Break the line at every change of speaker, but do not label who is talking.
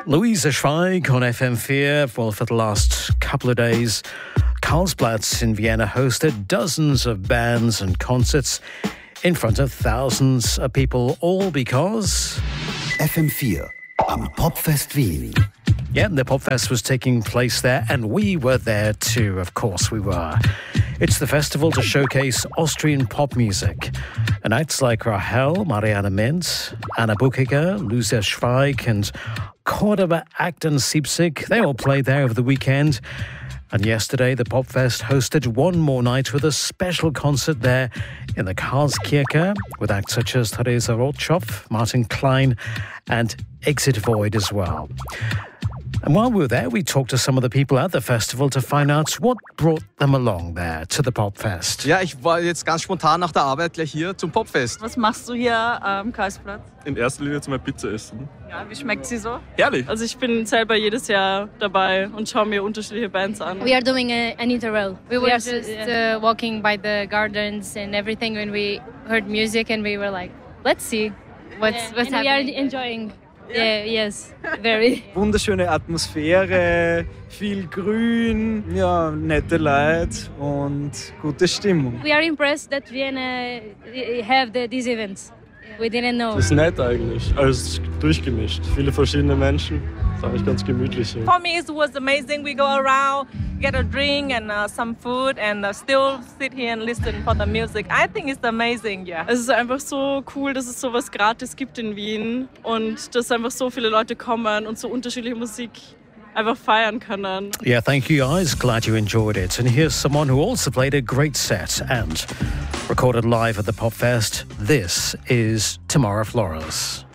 Luisa Schweig on FM4. Well, for the last couple of days, Karlsplatz in Vienna hosted dozens of bands and concerts in front of thousands of people, all because
FM4 am Popfest Wien.
Yeah, the Popfest was taking place there, and we were there too. Of course we were. It's the festival to showcase Austrian pop music. And acts like Rahel, Marianne Mint, Anna Buchiger, Luisa Schweig, and Cordoba Acton Siebsig, they all played there over the weekend. And yesterday, the Popfest hosted one more night with a special concert there in the Karlskirche with acts such as Theresa Rotschopf, Martin Klein, and Exit Void as well. And while we were there, we talked to some of the people at the festival to find out what brought them along there to the Popfest.
Ja, ich war jetzt ganz spontan nach der Arbeit gleich hier zum Popfest.
Was machst du hier am Karlsplatz?
In erster Linie zum Pizza essen.
Ja, wie schmeckt sie so?
Herrlich!
Also ich bin selber jedes Jahr dabei und schaue mir unterschiedliche Bands an.
We are doing an interrail. We were just
walking by the gardens and everything when we heard music and we were like, let's see what's happening.
We are enjoying. Yeah, yes, very.
Wunderschöne Atmosphäre, viel Grün, ja, nette Leute und gute Stimmung.
We are impressed that Vienna have these events. We didn't know.
Das ist nett eigentlich, alles durchgemischt. Viele verschiedene Menschen, das ist eigentlich ganz gemütlich hier.
For me it was amazing. We go around, get a drink and some food and still sit here and listen for the music. I think it's amazing, yeah.
Es ist einfach so cool, dass es sowas gratis gibt in Wien und dass einfach so viele Leute kommen und so unterschiedliche Musik einfach feiern können.
Yeah, thank you guys. Glad you enjoyed it. And here's someone who also played a great set and recorded live at the Popfest. This is Tamara Flores.